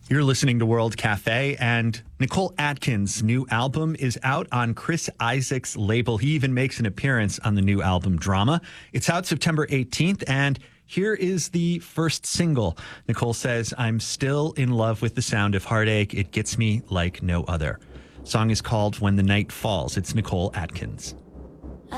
You're listening to World Cafe, and Nicole Atkins' new album is out on Chris Isaak's label. He even makes an appearance on the new album, Drama. It's out September 18th, and here is the first single. Nicole says, "I'm still in love with the sound of heartache. It gets me like no other." Song is called When the Night Falls. It's Nicole Atkins.